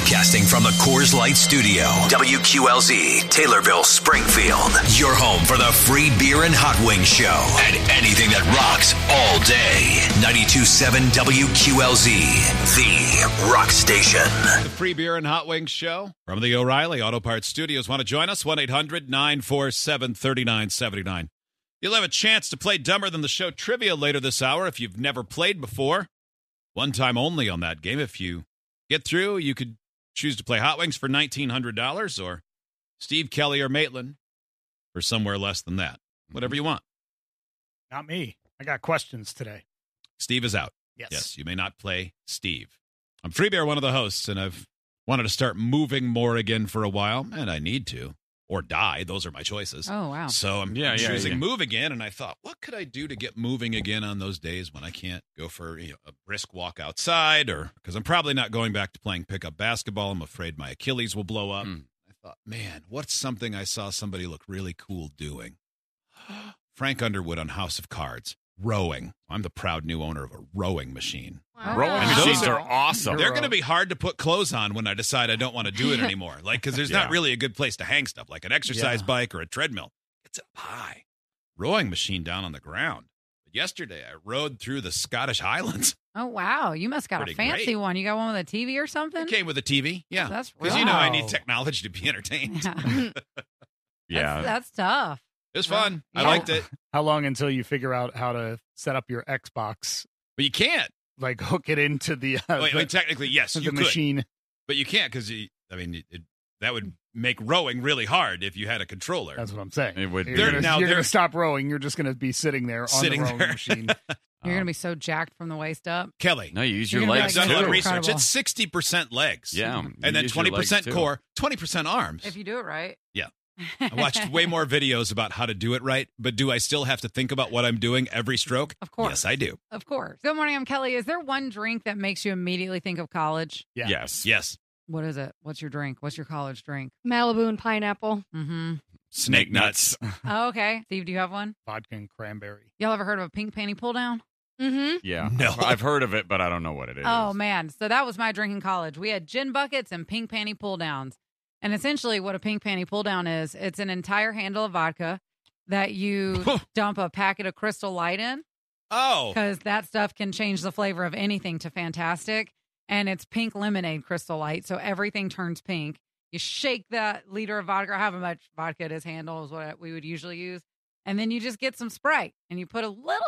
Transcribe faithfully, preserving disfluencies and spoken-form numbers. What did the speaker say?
Broadcasting from the Coors Light Studio, W Q L Z, Taylorville, Springfield. Your home for the free beer and hot wings show and anything that rocks all day. ninety-two point seven W Q L Z, the rock station. The free beer and hot wings show from the O'Reilly Auto Parts Studios. Want to join us? one eight hundred nine four seven three nine seven nine. You'll have a chance to play Dumber Than the Show trivia later this hour if you've never played before. One time only on that game. If you get through, you could choose to play Hot Wings for nineteen hundred dollars or Steve Kelly or Maitland for somewhere less than that. Whatever you want. Not me. I got questions today. Steve is out. Yes. Yes, you may not play Steve. I'm Free Bear, one of the hosts, and I've wanted to start moving more again for a while, and I need to. Or die. Those are my choices. Oh, wow. So I'm Yeah, yeah, choosing yeah. move again, and I thought, what could I do to get moving again on those days when I can't go for you know, a brisk walk outside, or because I'm probably not going back to playing pickup basketball. I'm afraid my Achilles will blow up. Mm. I thought, man, what's something I saw somebody look really cool doing? Frank Underwood on House of Cards. Rowing. I'm the proud new owner of a rowing machine. Wow. Rowing I mean, machines those are are- awesome. They're going to be hard to put clothes on when I decide I don't want to do it anymore. Like, because there's not Yeah. really a good place to hang stuff, like an exercise Yeah. bike or a treadmill. It's up high. Rowing machine down on the ground. But yesterday, I rode through the Scottish Highlands. Oh, wow. You must got Pretty a fancy great. one. You got one with a T V or something? It came with a T V. Yeah. That's Because, you know, I need Wow. technology to be entertained. Yeah. yeah. That's, that's tough. It was fun. I Yeah. liked it. How long until you figure out how to set up your Xbox? But you can't. Like hook it into the, uh, Wait, the, wait, technically, yes, the you could. machine. But you can't because, I mean, it, it, that would make rowing really hard if you had a controller. That's what I'm saying. It would You're be. They're- gonna, now you're they're- gonna stop rowing. You're just gonna be sitting there on Sitting the rowing there. machine. You're going to be so jacked from the waist up. Kelly. No, you use You're your gonna be legs I've done a lot of too. Incredible. research. It's sixty percent legs. Yeah. And you then use your twenty percent legs, too. core, twenty percent arms. If you do it right. Yeah. I watched way more videos about how to do it right, but do I still have to think about what I'm doing every stroke? Of course. Yes, I do. Of course. Good morning. I'm Kelly. Is there one drink that makes you immediately think of college? Yeah. Yes. Yes. What is it? What's your drink? What's your college drink? Malibu and pineapple. Mm-hmm. Snake nuts. Oh, okay. Steve, do you have one? Vodka and cranberry. Y'all ever heard of a pink panty pull down? Mm-hmm. Yeah. No. I've- I've heard of it, but I don't know what it is. Oh, man. So that was my drink in college. We had gin buckets and pink panty pull downs. And essentially what a pink panty pull down is, it's an entire handle of vodka that you dump a packet of Crystal Light in, Oh. because that stuff can change the flavor of anything to fantastic. And it's pink lemonade Crystal Light, so everything turns pink. You shake that liter of vodka, or however much vodka it is handle is what we would usually use. And then you just get some Sprite and you put a little